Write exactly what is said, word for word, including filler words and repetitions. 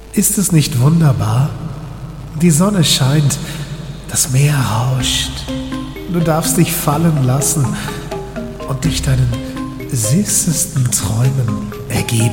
Ist es nicht wunderbar? Die Sonne scheint, das Meer rauscht. Du darfst dich fallen lassen und dich deinen süßesten Träumen ergeben.